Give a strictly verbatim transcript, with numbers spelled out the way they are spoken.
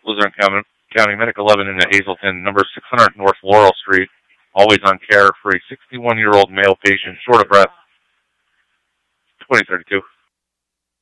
Luzerne County, County Medic eleven in Hazleton, number six hundred North Laurel Street. Always on care for a sixty-one-year-old male patient, short of breath. twenty thirty-two.